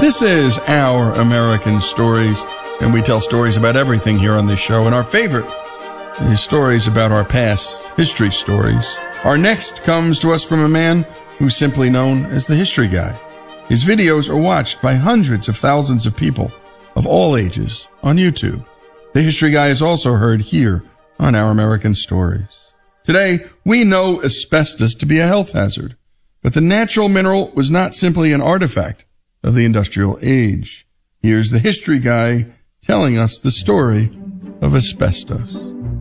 This is Our American Stories, and we tell stories about everything here on this show. And our favorite is stories about our past, history stories. Our next comes to us from a man who's simply known as the History Guy. His videos are watched by hundreds of thousands of people of all ages on YouTube. The History Guy is also heard here on Our American Stories. Today, we know asbestos to be a health hazard, but the natural mineral was not simply an artifact of the industrial age. Here's the History Guy telling us the story of asbestos.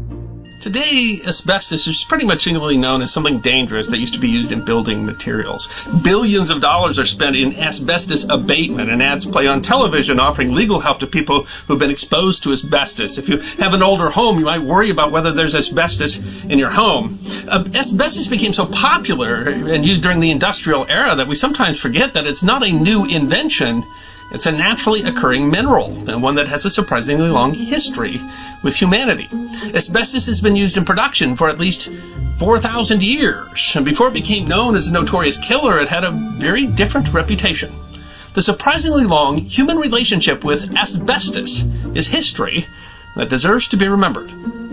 Today, asbestos is pretty much simply known as something dangerous that used to be used in building materials. Billions of dollars are spent in asbestos abatement, and ads play on television offering legal help to people who've been exposed to asbestos. If you have an older home, you might worry about whether there's asbestos in your home. Asbestos became so popular and used during the industrial era that we sometimes forget that it's not a new invention. It's a naturally occurring mineral, and one that has a surprisingly long history with humanity. Asbestos has been used in production for at least 4,000 years, and before it became known as a notorious killer, it had a very different reputation. The surprisingly long human relationship with asbestos is history that deserves to be remembered.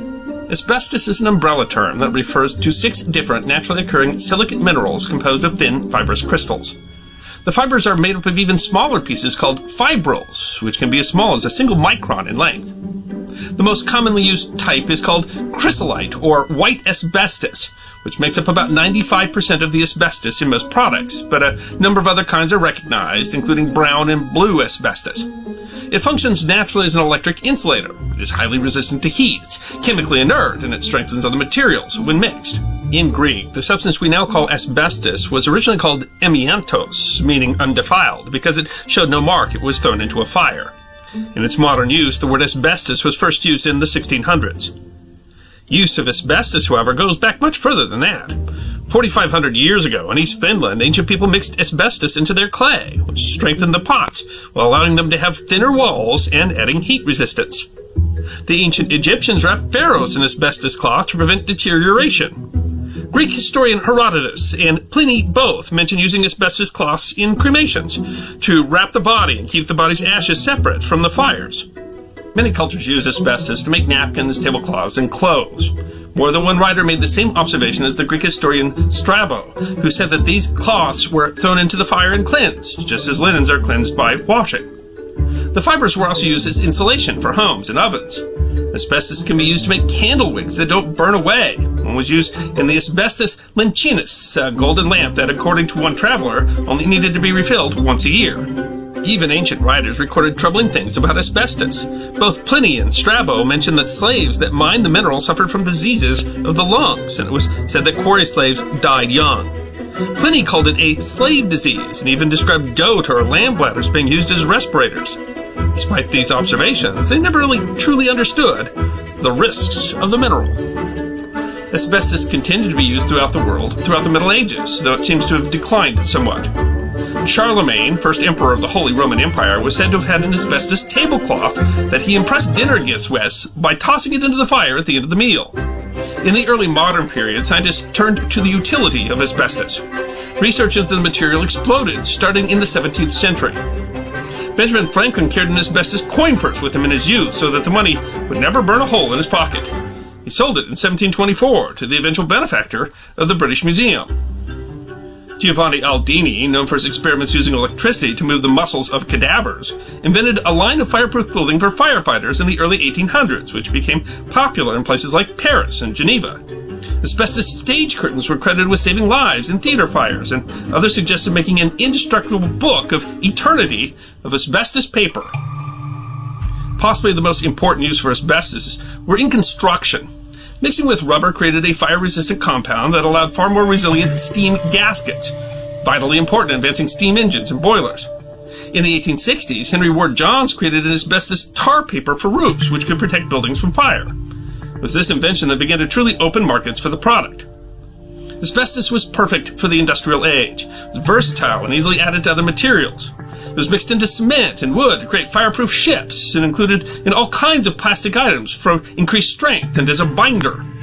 Asbestos is an umbrella term that refers to 6 different naturally occurring silicate minerals composed of thin, fibrous crystals. The fibers are made up of even smaller pieces called fibrils, which can be as small as a single micron in length. The most commonly used type is called chrysolite, or white asbestos, which makes up about 95% of the asbestos in most products, but a number of other kinds are recognized, including brown and blue asbestos. It functions naturally as an electric insulator. It is highly resistant to heat, it's chemically inert, and it strengthens other materials when mixed. In Greek, the substance we now call asbestos was originally called amiantos, meaning undefiled, because it showed no mark it was thrown into a fire. In its modern use, the word asbestos was first used in the 1600s. Use of asbestos, however, goes back much further than that. 4,500 years ago, in East Finland, ancient people mixed asbestos into their clay, which strengthened the pots, while allowing them to have thinner walls and adding heat resistance. The ancient Egyptians wrapped pharaohs in asbestos cloth to prevent deterioration. Greek historian Herodotus and Pliny both mention using asbestos cloths in cremations to wrap the body and keep the body's ashes separate from the fires. Many cultures use asbestos to make napkins, tablecloths, and clothes. More than one writer made the same observation as the Greek historian Strabo, who said that these cloths were thrown into the fire and cleansed, just as linens are cleansed by washing. The fibers were also used as insulation for homes and ovens. Asbestos can be used to make candle wicks that don't burn away. One was used in the asbestos lencinus, a golden lamp that, according to one traveler, only needed to be refilled once a year. Even ancient writers recorded troubling things about asbestos. Both Pliny and Strabo mentioned that slaves that mined the mineral suffered from diseases of the lungs, and it was said that quarry slaves died young. Pliny called it a slave disease, and even described goat or lamb bladders being used as respirators. Despite these observations, they never really truly understood the risks of the mineral. Asbestos continued to be used throughout the world throughout the Middle Ages, though it seems to have declined somewhat. Charlemagne, first emperor of the Holy Roman Empire, was said to have had an asbestos tablecloth that he impressed dinner guests with by tossing it into the fire at the end of the meal. In the early modern period, scientists turned to the utility of asbestos. Research into the material exploded, starting in the 17th century. Benjamin Franklin carried an asbestos coin purse with him in his youth so that the money would never burn a hole in his pocket. He sold it in 1724 to the eventual benefactor of the British Museum. Giovanni Aldini, known for his experiments using electricity to move the muscles of cadavers, invented a line of fireproof clothing for firefighters in the early 1800s, which became popular in places like Paris and Geneva. Asbestos stage curtains were credited with saving lives in theater fires, and others suggested making an indestructible book of eternity of asbestos paper. Possibly the most important use for asbestos were in construction. Mixing with rubber created a fire-resistant compound that allowed far more resilient steam gaskets, vitally important in advancing steam engines and boilers. In the 1860s, Henry Ward Johns created an asbestos tar paper for roofs, which could protect buildings from fire. It was this invention that began to truly open markets for the product. Asbestos was perfect for the industrial age. It was versatile and easily added to other materials. It was mixed into cement and wood to create fireproof ships, and included in all kinds of plastic items for increased strength and as a binder.